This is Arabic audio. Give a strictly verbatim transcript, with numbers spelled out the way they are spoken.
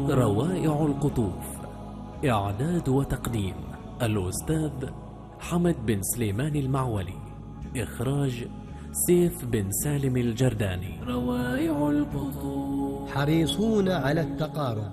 روائع القطوف. إعداد وتقديم الأستاذ حمد بن سليمان المعولي. إخراج سيف بن سالم الجرداني. روائع القطوف. حريصون على التقارب